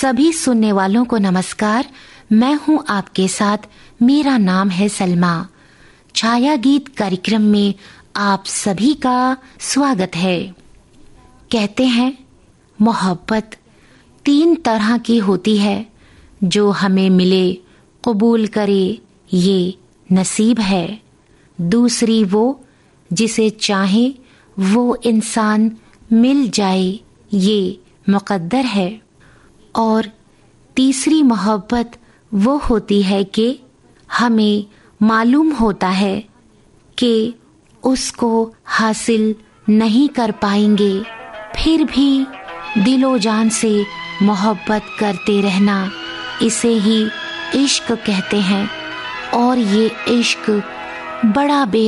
सभी सुनने वालों को नमस्कार। मैं हूं आपके साथ, मेरा नाम है सलमा। छाया गीत कार्यक्रम में आप सभी का स्वागत है। कहते हैं मोहब्बत 3 तरह की होती है, जो हमें मिले कबूल करे ये नसीब है। दूसरी वो जिसे चाहे वो इंसान मिल जाए ये मुकद्दर है। और तीसरी मोहब्बत वो होती है कि हमें मालूम होता है कि उसको हासिल नहीं कर पाएंगे, फिर भी दिलो जान से मोहब्बत करते रहना, इसे ही इश्क कहते हैं। और ये इश्क बड़ा